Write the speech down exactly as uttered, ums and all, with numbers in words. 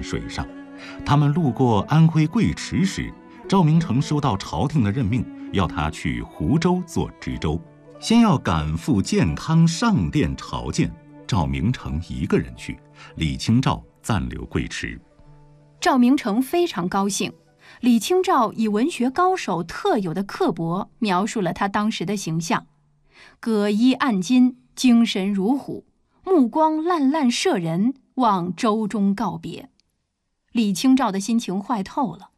水上。他们路过安徽贵池时，赵明诚收到朝廷的任命，要他去湖州做知州，先要赶赴建康上殿朝见。赵明诚一个人去，李清照暂留贵池。 赵明诚非常高兴，李清照以文学高手特有的刻薄描述了他当时的形象：葛衣暗襟，精神如虎，目光烂烂摄人，望舟中告别。李清照的心情坏透了，